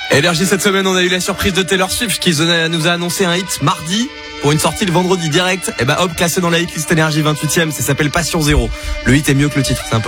Énergie, cette semaine, on a eu la surprise de Taylor Swift qui nous a annoncé un hit mardi pour une sortie le vendredi direct. Et hop, classé dans la hitlist Énergie 28e, ça s'appelle Passion Zéro. Le hit est mieux que le titre, c'est un peu